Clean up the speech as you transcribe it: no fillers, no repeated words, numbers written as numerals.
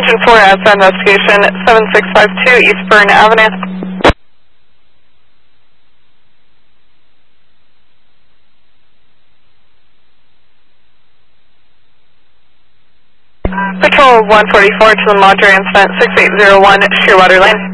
Engine 4 outside investigation, 7652 East Burn Avenue. Patrol 144 to the Madre incident, 6801 Shearwater Lane.